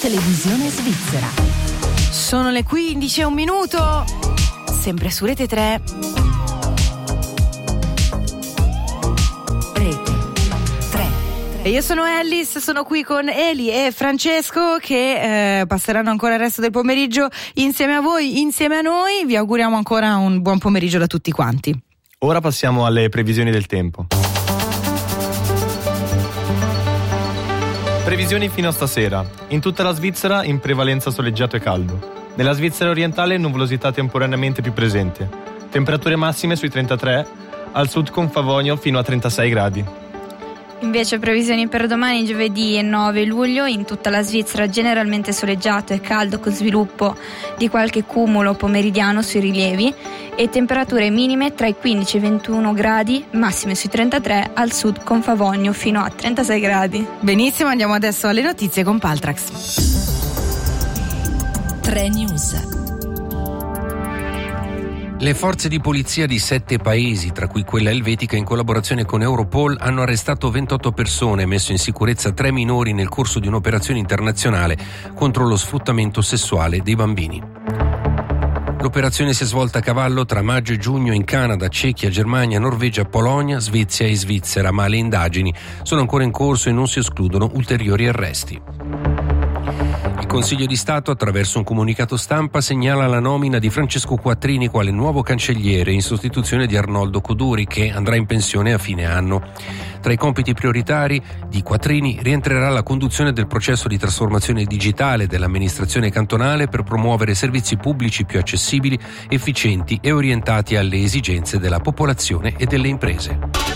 Televisione svizzera. Sono le 15:01, sempre su Rete 3. Rete 3. E io sono Ellis, sono qui con Eli e Francesco che passeranno ancora il resto del pomeriggio insieme a voi, insieme a noi. Vi auguriamo ancora un buon pomeriggio da tutti quanti. Ora passiamo alle previsioni del tempo. Previsioni fino a stasera. In tutta la Svizzera in prevalenza soleggiato e caldo. Nella Svizzera orientale nuvolosità temporaneamente più presente. Temperature massime sui 33, al sud con Favonio fino a 36 gradi. Invece previsioni per domani giovedì e 9 luglio in tutta la Svizzera generalmente soleggiato e caldo con sviluppo di qualche cumulo pomeridiano sui rilievi e temperature minime tra i 15 e i 21 gradi, massime sui 33 al sud con Favonio fino a 36 gradi. Benissimo, andiamo adesso alle notizie con Paltrax. 3 News. Le forze di polizia di 7 paesi, tra cui quella elvetica in collaborazione con Europol, hanno arrestato 28 persone e messo in sicurezza 3 minori nel corso di un'operazione internazionale contro lo sfruttamento sessuale dei bambini. L'operazione si è svolta a cavallo tra maggio e giugno in Canada, Cechia, Germania, Norvegia, Polonia, Svezia e Svizzera, ma le indagini sono ancora in corso e non si escludono ulteriori arresti. Il Consiglio di Stato, attraverso un comunicato stampa, segnala la nomina di Francesco Quattrini quale nuovo cancelliere in sostituzione di Arnoldo Coduri, che andrà in pensione a fine anno. Tra i compiti prioritari di Quattrini rientrerà la conduzione del processo di trasformazione digitale dell'amministrazione cantonale per promuovere servizi pubblici più accessibili, efficienti e orientati alle esigenze della popolazione e delle imprese.